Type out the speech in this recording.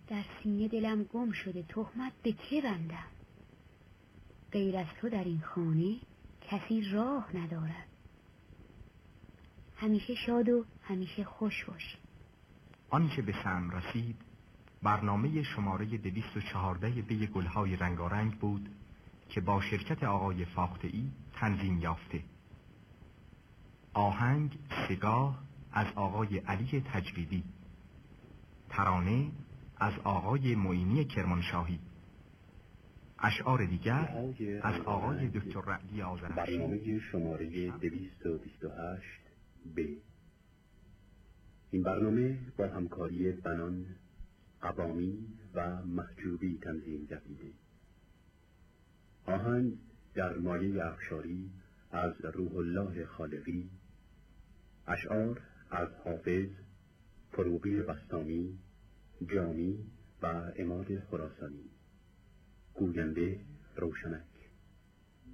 در سینه دلم گم شده، تهمت به که بندم؟ غیر از تو در این خانه کسی راه ندارد. همیشه شاد و همیشه خوش باش. آنچه به سم رسید برنامه شماره 214 بی گلهای رنگارنگ بود که با شرکت آقای فاخته‌ای تنظیم یافته. آهنگ سگاه از آقای علی تجویدی، ترانه از آقای معینی کرمانشاهی، اشعار دیگر از آقای دکتر رعلی آذرخشی. برنامه شماره 228 ب. این برنامه با همکاری بنان، قوامی و محجوبی تنظیم گردیده. آهنگ در مایه افشاری از روح الله خالقی، اشعار از حافظ، فروغی بستامی، جامی و عماد خراسانی. گوینده روشنک.